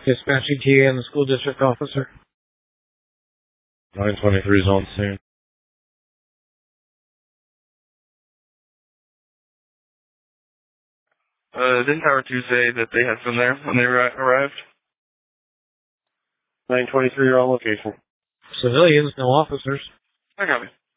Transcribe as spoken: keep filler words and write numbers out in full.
Dispatching T A and the school district officer. nine twenty-three is on scene. Uh, didn't Tower two say that they had some there when they arri- arrived? nine twenty-three, you're on location. Civilians, no officers. I got me.